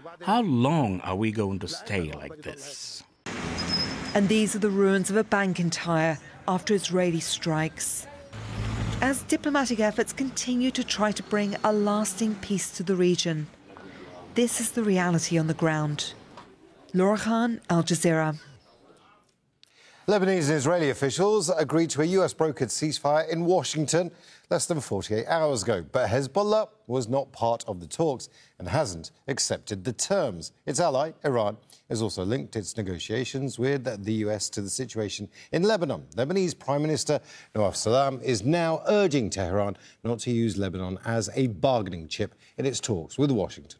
How long are we going to stay like this? And these are the ruins of a bank in Tyre after Israeli strikes. As diplomatic efforts continue to try to bring a lasting peace to the region, this is the reality on the ground. Laura Khan, Al Jazeera. Lebanese and Israeli officials agreed to a US-brokered ceasefire in Washington less than 48 hours ago. But Hezbollah was not part of the talks and hasn't accepted the terms. Its ally, Iran, has also linked its negotiations with the US to the situation in Lebanon. Lebanese Prime Minister Nawaf Salam is now urging Tehran not to use Lebanon as a bargaining chip in its talks with Washington.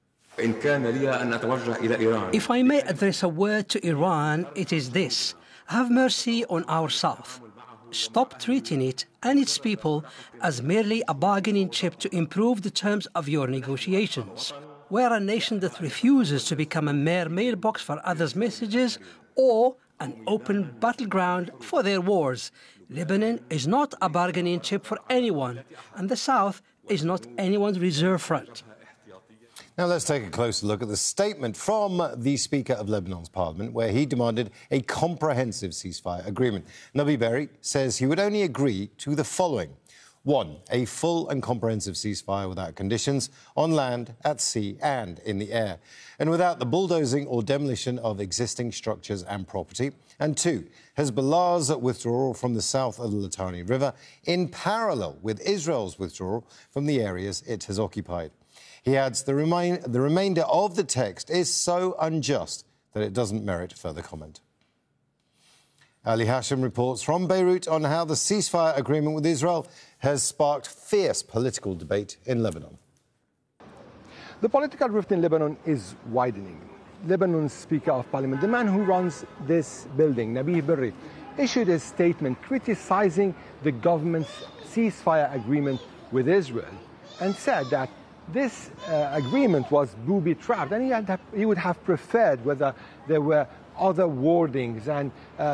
If I may address a word to Iran, it is this. Have mercy on our South. Stop treating it and its people as merely a bargaining chip to improve the terms of your negotiations. We're a nation that refuses to become a mere mailbox for others' messages or an open battleground for their wars. Lebanon is not a bargaining chip for anyone, and the South is not anyone's reserve front. Now let's take a closer look at the statement from the Speaker of Lebanon's parliament, where he demanded a comprehensive ceasefire agreement. Nabi Berri says he would only agree to the following. 1. A full and comprehensive ceasefire without conditions, on land, at sea and in the air, and without the bulldozing or demolition of existing structures and property. And 2. Hezbollah's withdrawal from the south of the Litani River in parallel with Israel's withdrawal from the areas it has occupied. He adds the remainder of the text is so unjust that it doesn't merit further comment. Ali Hashim reports from Beirut on how the ceasefire agreement with Israel has sparked fierce political debate in Lebanon. The political rift in Lebanon is widening. Lebanon's Speaker of Parliament, the man who runs this building, Nabi Berri, issued a statement criticizing the government's ceasefire agreement with Israel and said that this agreement was booby-trapped, and he would have preferred whether there were other wordings and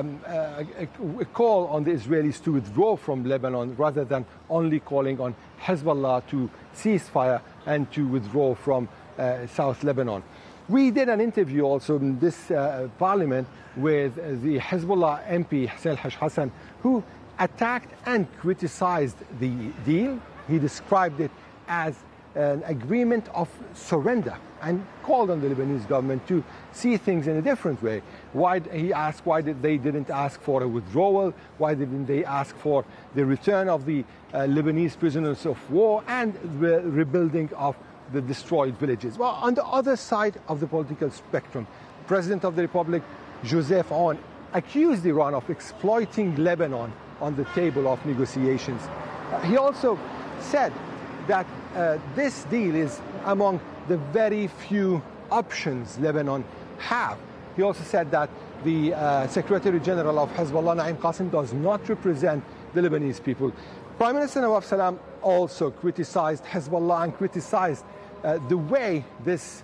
a call on the Israelis to withdraw from Lebanon rather than only calling on Hezbollah to cease fire and to withdraw from South Lebanon. We did an interview also in this parliament with the Hezbollah MP, Hussein Hassan, who attacked and criticized the deal. He described it as an agreement of surrender and called on the Lebanese government to see things in a different way. He asked why they didn't ask for a withdrawal, why didn't they ask for the return of the Lebanese prisoners of war and the rebuilding of the destroyed villages. Well, on the other side of the political spectrum, President of the Republic, Joseph Aoun, accused Iran of exploiting Lebanon on the table of negotiations. He also said that this deal is among the very few options Lebanon have. He also said that the Secretary General of Hezbollah, Naim Qassem, does not represent the Lebanese people. Prime Minister Nawaf Salam also criticized Hezbollah and criticized the way this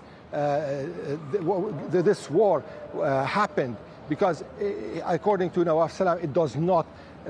war happened, because according to Nawaf Salam, it does not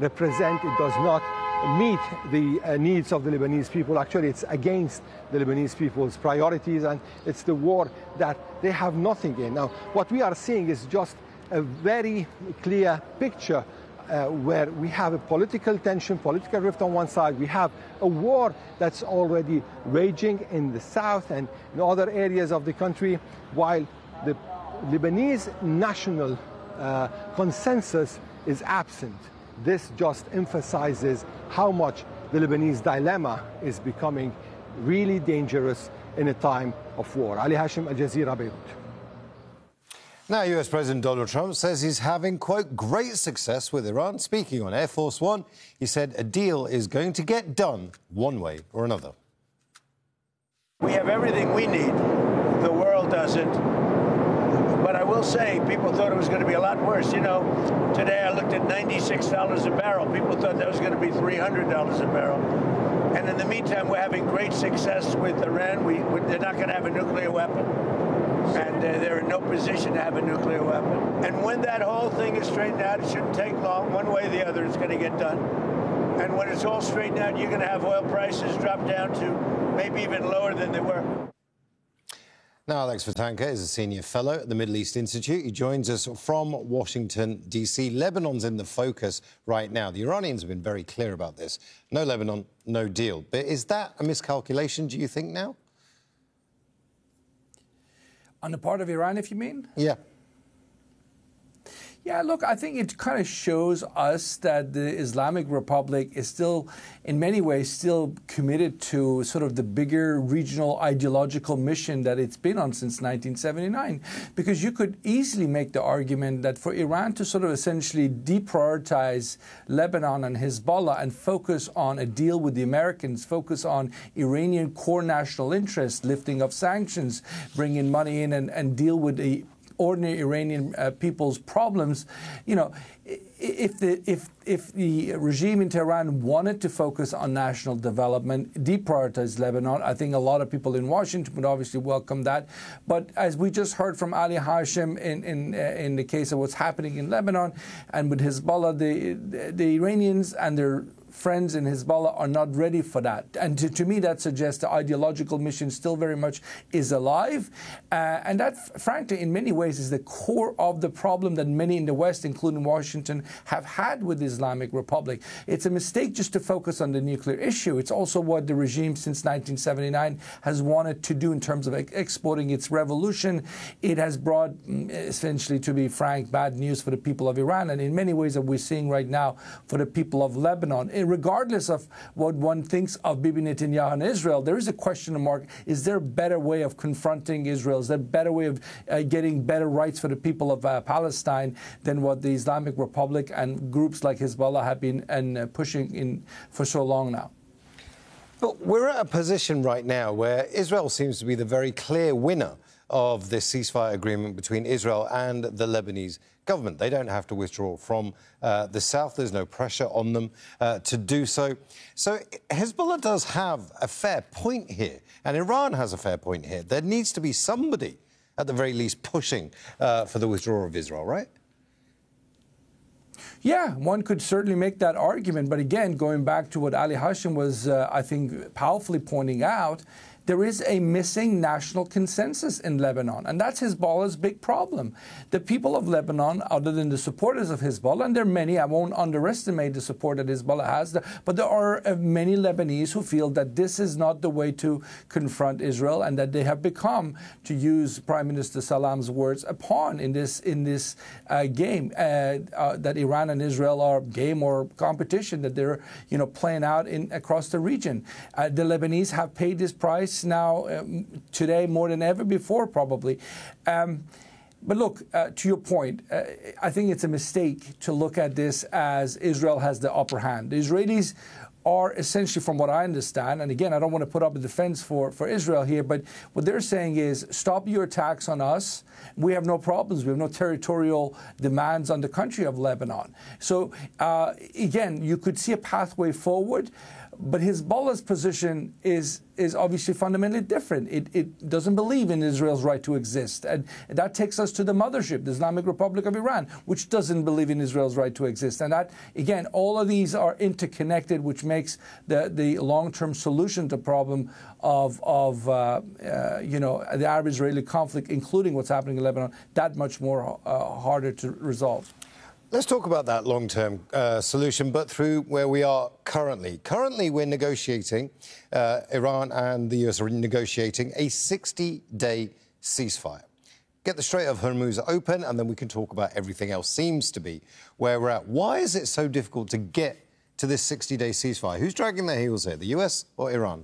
meet the needs of the Lebanese people. Actually, it's against the Lebanese people's priorities, and it's the war that they have nothing in. Now, what we are seeing is just a very clear picture where we have a political tension, political rift on one side. We have a war that's already raging in the south and in other areas of the country, while the Lebanese national consensus is absent. This just emphasizes how much the Lebanese dilemma is becoming really dangerous in a time of war. Ali Hashim, Al Jazeera, Beirut. Now, US President Donald Trump says he's having, quote, great success with Iran. Speaking on Air Force One, he said a deal is going to get done one way or another. We have everything we need. The world doesn't. But I will say, people thought it was going to be a lot worse. You know, today I looked at $96 a barrel. People thought that was going to be $300 a barrel. And in the meantime, we're having great success with Iran. They're not going to have a nuclear weapon. And they're in no position to have a nuclear weapon. And when that whole thing is straightened out, it shouldn't take long. One way or the other, it's going to get done. And when it's all straightened out, you're going to have oil prices drop down to maybe even lower than they were. Now, Alex Vatanka is a senior fellow at the Middle East Institute. He joins us from Washington, D.C. Lebanon's in the focus right now. The Iranians have been very clear about this. No Lebanon, no deal. But is that a miscalculation, do you think, now? On the part of Iran, if you mean? Yeah. Yeah, look, I think it kind of shows us that the Islamic Republic is still, in many ways, still committed to sort of the bigger regional ideological mission that it's been on since 1979. Because you could easily make the argument that for Iran to sort of essentially deprioritize Lebanon and Hezbollah and focus on a deal with the Americans, focus on Iranian core national interests, lifting of sanctions, bringing money in and deal with the ordinary Iranian people's problems, you know, if the regime in Tehran wanted to focus on national development, deprioritize Lebanon, I think a lot of people in Washington would obviously welcome that. But as we just heard from Ali Hashim in the case of what's happening in Lebanon and with Hezbollah, the Iranians and their friends in Hezbollah are not ready for that. And to me, that suggests the ideological mission still very much is alive. And that, frankly, in many ways is the core of the problem that many in the West, including Washington, have had with the Islamic Republic. It's a mistake just to focus on the nuclear issue. It's also what the regime since 1979 has wanted to do in terms of exporting its revolution. It has brought, essentially, to be frank, bad news for the people of Iran. And in many ways that we're seeing right now for the people of Lebanon. Regardless of what one thinks of Bibi Netanyahu and Israel, there is a question mark. Is there a better way of confronting Israel? Is there a better way of getting better rights for the people of Palestine than what the Islamic Republic and groups like Hezbollah have been pushing in for so long now? But we're at a position right now where Israel seems to be the very clear winner of this ceasefire agreement between Israel and the Lebanese government. They don't have to withdraw from the south. There's no pressure on them to do so. So Hezbollah does have a fair point here, and Iran has a fair point here. There needs to be somebody, at the very least, pushing for the withdrawal of Israel, right? Yeah, one could certainly make that argument. But again, going back to what Ali Hashim was, I think, powerfully pointing out, there is a missing national consensus in Lebanon, and that's Hezbollah's big problem. The people of Lebanon, other than the supporters of Hezbollah, and there are many, I won't underestimate the support that Hezbollah has, but there are many Lebanese who feel that this is not the way to confront Israel, and that they have become, to use Prime Minister Salam's words, a pawn in this game, that Iran and Israel are game or competition that they're playing out across the region. The Lebanese have paid this price now today more than ever before, probably. But look, to your point, I think it's a mistake to look at this as Israel has the upper hand. The Israelis are essentially, from what I understand, and again, I don't want to put up a defense for Israel here, but what they're saying is, stop your attacks on us. We have no problems. We have no territorial demands on the country of Lebanon. So, again, you could see a pathway forward. But Hezbollah's position is obviously fundamentally different. It doesn't believe in Israel's right to exist. And that takes us to the mothership, the Islamic Republic of Iran, which doesn't believe in Israel's right to exist. And that, again, all of these are interconnected, which makes the long-term solution to the problem of the Arab-Israeli conflict, including what's happening in Lebanon, that much more harder to resolve. Let's talk about that long-term solution, but through where we are currently. Currently, we're negotiating, Iran and the US are negotiating a 60-day ceasefire. Get the Strait of Hormuz open, and then we can talk about everything else. Seems to be where we're at. Why is it so difficult to get to this 60-day ceasefire? Who's dragging their heels here, the US or Iran?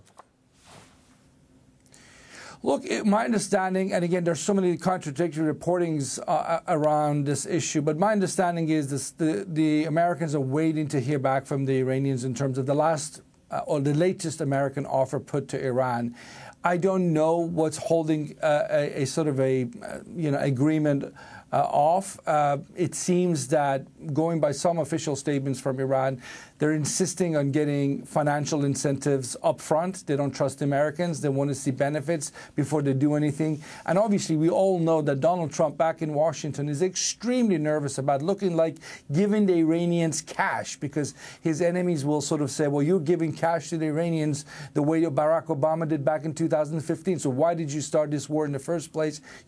Look, my understanding, and again, there's so many contradictory reportings around this issue, but my understanding is the Americans are waiting to hear back from the Iranians in terms of the last or the latest American offer put to Iran. I don't know what's holding a sort of agreement off. It seems that, going by some official statements from Iran, they're insisting on getting financial incentives up front. They don't trust Americans. They want to see benefits before they do anything. And obviously, we all know that Donald Trump back in Washington is extremely nervous about looking like giving the Iranians cash, because his enemies will sort of say, well, you're giving cash to the Iranians the way Barack Obama did back in 2015. So why did you start this war in the first place?